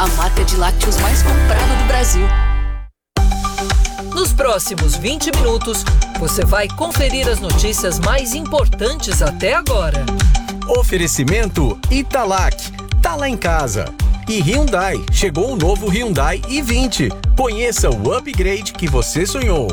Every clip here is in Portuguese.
a marca de lácteos mais comprada do Brasil. Nos próximos 20 minutos, você vai conferir as notícias mais importantes até agora. Oferecimento Italac, tá lá em casa. E Hyundai, chegou o novo Hyundai i20. Conheça o upgrade que você sonhou.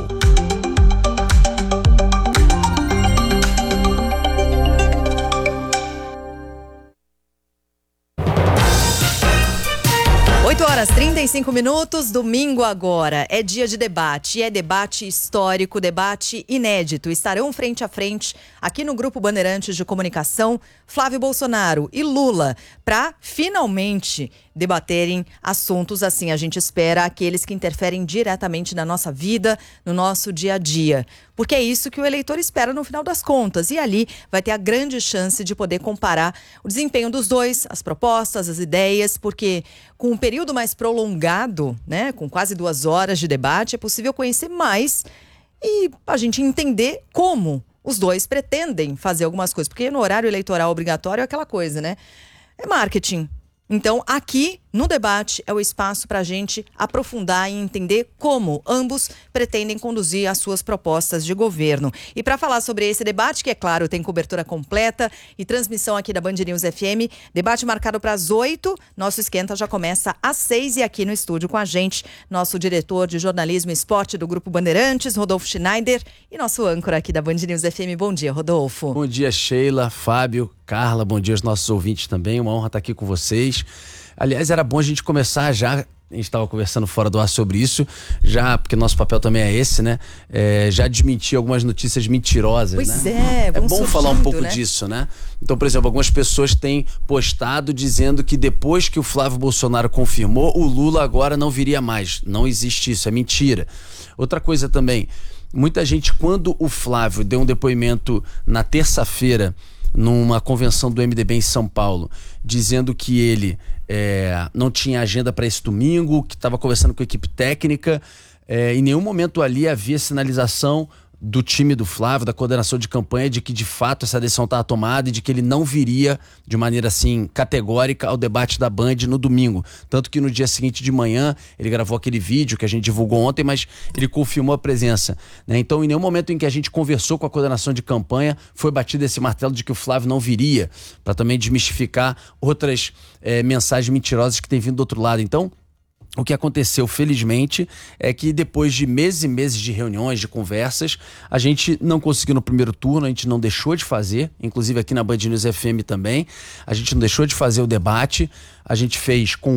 Horas 35 minutos, domingo agora. É dia de debate, e é debate histórico, debate inédito. Estarão frente a frente, aqui no Grupo Bandeirantes de Comunicação, Flávio Bolsonaro e Lula, para finalmente debaterem assuntos assim. A gente espera aqueles que interferem diretamente na nossa vida, no nosso dia a dia. Porque é isso que o eleitor espera no final das contas. E ali vai ter a grande chance de poder comparar o desempenho dos dois, as propostas, as ideias, porque com um período mais prolongado, né, com quase 2 horas de debate, é possível conhecer mais e a gente entender como os dois pretendem fazer algumas coisas. Porque no horário eleitoral obrigatório é aquela coisa, né? É marketing. Então, aqui no debate é o espaço para a gente aprofundar e entender como ambos pretendem conduzir as suas propostas de governo. E para falar sobre esse debate, que é claro, tem cobertura completa e transmissão aqui da Band News FM, debate marcado para as 8, nosso esquenta já começa às 6 e aqui no estúdio com a gente, nosso diretor de jornalismo e esporte do Grupo Bandeirantes, Rodolfo Schneider, e nosso âncora aqui da Band News FM. Bom dia, Rodolfo. Bom dia, Sheila, Fábio, Carla, bom dia aos nossos ouvintes também, uma honra estar aqui com vocês. Aliás, era bom a gente começar já, a gente estava conversando fora do ar sobre isso, já, porque nosso papel também é esse, né? Já desmentir algumas notícias mentirosas, pois né? É bom falar um pouco, né? disso, né? Então, por exemplo, algumas pessoas têm postado dizendo que depois que o Flávio Bolsonaro confirmou, o Lula agora não viria mais. Não existe isso, é mentira. Outra coisa também, muita gente, quando o Flávio deu um depoimento na terça-feira, numa convenção do MDB em São Paulo, dizendo que ele não tinha agenda para esse domingo, que estava conversando com a equipe técnica, em nenhum momento ali havia sinalização do time do Flávio, da coordenação de campanha, de que de fato essa decisão estava tomada e de que ele não viria de maneira assim categórica ao debate da Band no domingo. Tanto que no dia seguinte de manhã ele gravou aquele vídeo que a gente divulgou ontem, mas ele confirmou a presença, né? Então, em nenhum momento em que a gente conversou com a coordenação de campanha foi batido esse martelo de que o Flávio não viria, para também desmistificar outras mensagens mentirosas que têm vindo do outro lado. Então, o que aconteceu, felizmente, é que depois de meses e meses de reuniões, de conversas, a gente não conseguiu no primeiro turno, a gente não deixou de fazer, inclusive aqui na Band News FM também, a gente não deixou de fazer o debate, a gente fez com